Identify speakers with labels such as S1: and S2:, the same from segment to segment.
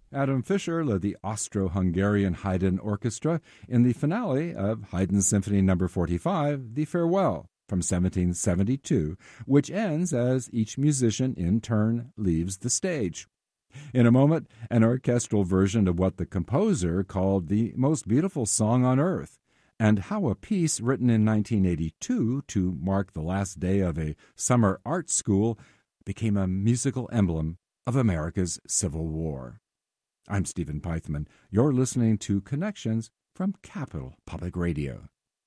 S1: Adam Fischer led the Austro-Hungarian Haydn Orchestra in the finale of Haydn's Symphony No. 45, The Farewell, from 1772, which ends as each musician in turn leaves the stage. In a moment, an orchestral version of what the composer called the most beautiful song on earth, and how a piece written in 1982 to mark the last day of a summer art school became a musical emblem of America's Civil War. I'm Stephen Pythman. You're listening to Connections from Capital Public Radio.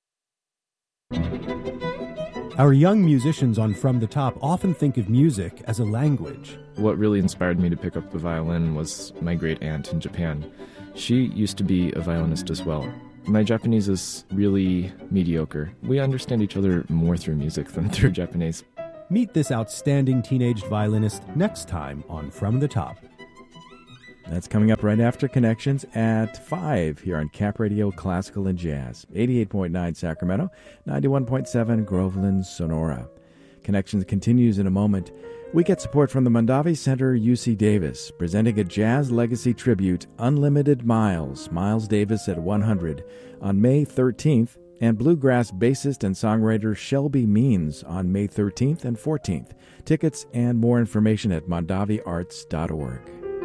S2: Our young musicians on From the Top often think of music as a language.
S3: What really inspired me to pick up the violin was my great aunt in Japan. She used to be a violinist as well. My Japanese is really mediocre. We understand each other more through music than through Japanese.
S2: Meet this outstanding teenage violinist next time on From the Top.
S4: That's coming up right after Connections at 5 here on Cap Radio Classical and Jazz. 88.9 Sacramento, 91.7 Groveland, Sonora. Connections continues in a moment. We get support from the Mondavi Center, UC Davis, presenting a jazz legacy tribute, Unlimited Miles, Miles Davis at 100, on May 13th, and bluegrass bassist and songwriter Shelby Means on May 13th and 14th. Tickets and more information at mondaviarts.org.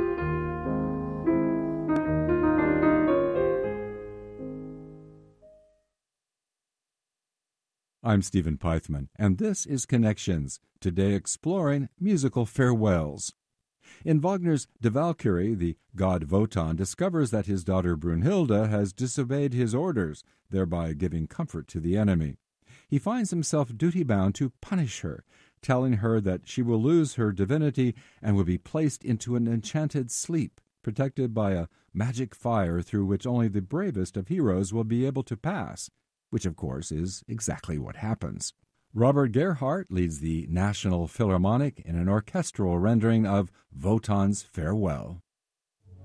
S1: I'm Stephen Pythman, and this is Connections, today exploring musical farewells. In Wagner's Die Walküre, the god Wotan discovers that his daughter Brunhilde has disobeyed his orders, thereby giving comfort to the enemy. He finds himself duty-bound to punish her, telling her that she will lose her divinity and will be placed into an enchanted sleep, protected by a magic fire through which only the bravest of heroes will be able to pass, which, of course, is exactly what happens. Robert Gerhardt leads the National Philharmonic in an orchestral rendering of Wotan's Farewell.